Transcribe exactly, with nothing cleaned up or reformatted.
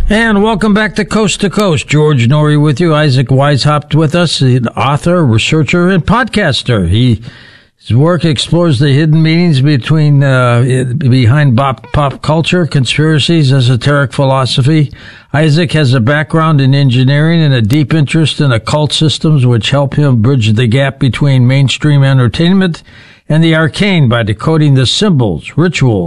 And welcome back to Coast to Coast. George Noory with you. Isaac Weishaupt with us, an author, researcher, and podcaster. He, his work explores the hidden meanings between uh, behind pop, pop culture, conspiracies, esoteric philosophy. Isaac has a background in engineering and a deep interest in occult systems, which help him bridge the gap between mainstream entertainment and the arcane by decoding the symbols, rituals,